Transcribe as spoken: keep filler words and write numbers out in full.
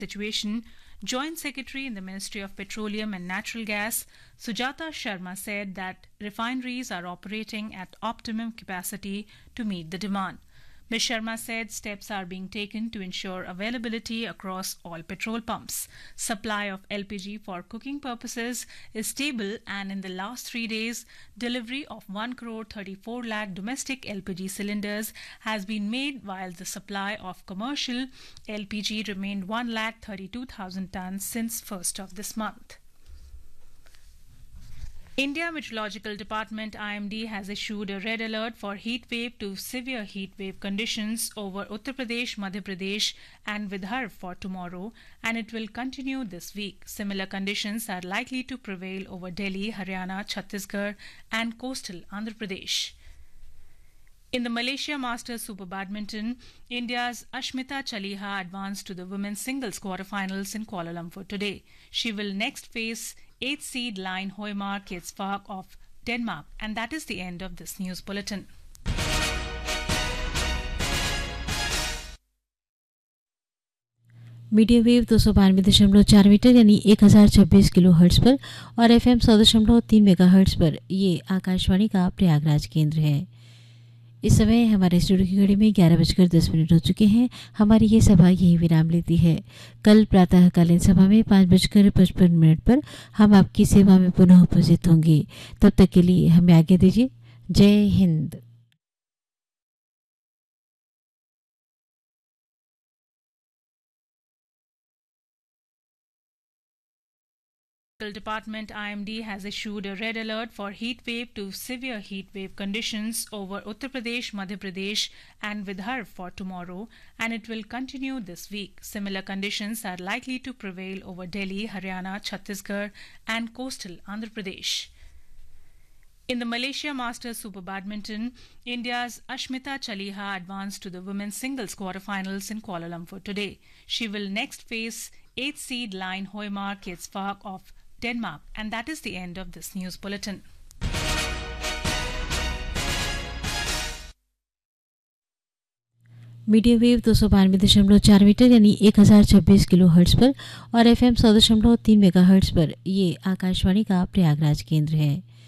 situation, Joint Secretary in the Ministry of Petroleum and Natural Gas, Sujata Sharma, said that refineries are operating at optimum capacity to meet the demand. Miz Sharma said steps are being taken to ensure availability across all petrol pumps. Supply of L P G for cooking purposes is stable, and in the last three days, delivery of one crore thirty-four lakh domestic L P G cylinders has been made, while the supply of commercial L P G remained one lakh thirty-two thousand tons since first of this month. India Meteorological Department I M D has issued a red alert for heat wave to severe heat wave conditions over Uttar Pradesh, Madhya Pradesh and Vidarbha for tomorrow, and it will continue this week. Similar conditions are likely to prevail over Delhi, Haryana, Chhattisgarh and coastal Andhra Pradesh. In the Malaysia Masters Super Badminton, India's Ashmita Chaliha advanced to the women's singles quarterfinals in Kuala Lumpur today. She will next face eighth seed Line Hoymar Ketsvak of Denmark. And that is the end of this news bulletin. Medium wave दो सौ बानवे दशमलव चार metre यानी एक हज़ार छब्बीस kilo hertz पर और एफ एम सौ दशमलव तीन मेगा हर्ट्ज पर ये आकाशवाणी का प्रयागराज केंद्र है। इस समय हमारे स्टूडियो की घड़ी में ग्यारह बजकर दस मिनट हो चुके हैं। हमारी ये सभा यही विराम लेती है। कल प्रातःकालीन सभा में पाँच बजकर पचपन मिनट पर हम आपकी सेवा में पुनः उपस्थित होंगे। तब तक के लिए हमें आज्ञा दीजिए। जय Hind. Department I M D has issued a red alert for heat wave to severe heat wave conditions over Uttar Pradesh, Madhya Pradesh and Vidarbha for tomorrow, and it will continue this week. Similar conditions are likely to prevail over Delhi, Haryana, Chhattisgarh and coastal Andhra Pradesh. In the Malaysia Masters Super Badminton, India's Ashmita Chaliha advanced to the women's singles quarterfinals in Kuala Lumpur today. She will next face eighth seed Line Hoymar Ketsvak of Denmark. And that is the end of this news bulletin. Medium wave दो सौ बानवे दशमलव चार metre यानी एक हज़ार छब्बीस kilo hertz पर और एफ एम सौ दशमलव तीन मेगा हर्ट्ज पर ये आकाशवाणी का प्रयागराज केंद्र है।